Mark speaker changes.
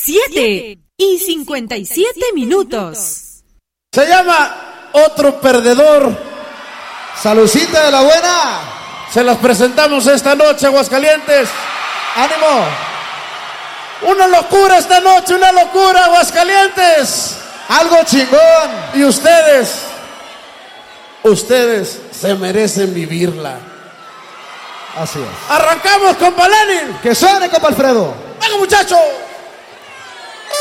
Speaker 1: 7:57.
Speaker 2: Se llama Otro Perdedor.
Speaker 3: Salucita de la buena.
Speaker 2: Se las presentamos esta noche, Aguascalientes.
Speaker 3: ¡Ánimo!
Speaker 2: Una locura esta noche, una locura, Aguascalientes.
Speaker 3: Algo chingón.
Speaker 2: Y ustedes se merecen vivirla.
Speaker 3: Así es.
Speaker 2: Arrancamos, compa Lenin.
Speaker 3: Que suene, compa Alfredo.
Speaker 2: ¡Venga, muchachos!